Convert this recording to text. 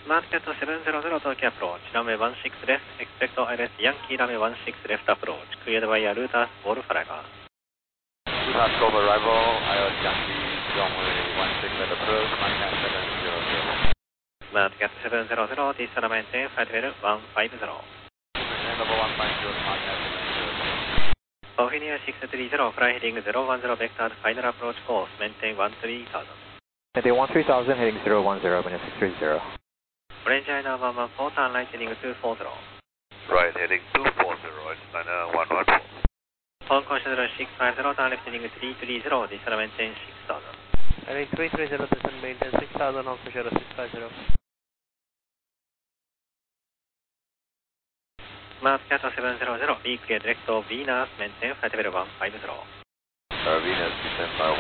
Market 700 Tokyo approach, runway 16 left, expect ILS Yankee runway 16 left approach, cleared by Arutas Wolfraga. Arutas Golf arrival, ILS Yankee runway 16 left approach, Market 700. Market 700, Tisana maintain, flight level 150. Level 150, Market 700. Ophelia 630, fly heading 010 vector, final approach course, maintain 13000. Maintain 13000, heading 010, minus 630. Orange China 114, turn right heading 240. Right, heading 240, it's China 114. Hong Kong Shuttle 650, turn left heading 330, Tisana maintain 6000. Heading 330, descend maintain 6000, Hong Kong Shuttle 650. Market 700, be clear direct to Venus, maintain flight level 150. Venus, descend by